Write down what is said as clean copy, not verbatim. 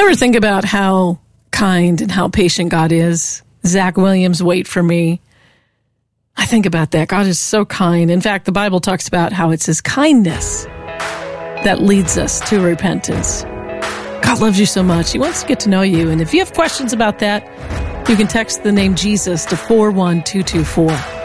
Ever think about how kind and how patient God is? Zach Williams, Wait for Me. I think about that. God is so kind. In fact, the Bible talks about how it's his kindness that leads us to repentance. God loves you so much. He wants to get to know you. And if you have questions about that, you can text the name Jesus to 41224.